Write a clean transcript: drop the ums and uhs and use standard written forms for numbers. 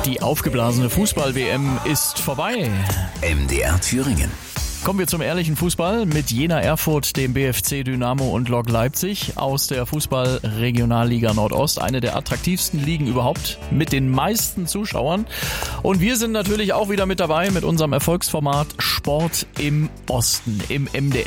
Die aufgeblasene Fußball-WM ist vorbei. MDR Thüringen. Kommen wir zum ehrlichen Fußball mit Jena Erfurt, dem BFC Dynamo und Lok Leipzig aus der Fußball-Regionalliga Nordost. Eine der attraktivsten Ligen überhaupt mit den meisten Zuschauern. Und wir sind natürlich auch wieder mit dabei mit unserem Erfolgsformat Sport im Osten im MDR.